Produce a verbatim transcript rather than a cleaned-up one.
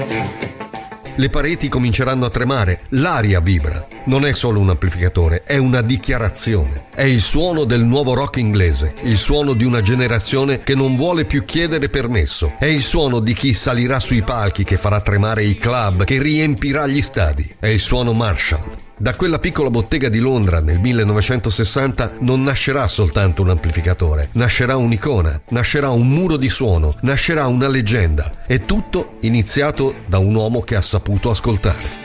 Le pareti cominceranno a tremare, l'aria vibra. Non è solo un amplificatore, è una dichiarazione. È il suono del nuovo rock inglese, il suono di una generazione che non vuole più chiedere permesso. È il suono di chi salirà sui palchi, che farà tremare i club, che riempirà gli stadi. È il suono Marshall. Da quella piccola bottega di Londra nel millenovecentosessanta non nascerà soltanto un amplificatore, nascerà un'icona, nascerà un muro di suono, nascerà una leggenda. È tutto iniziato da un uomo che ha saputo ascoltare.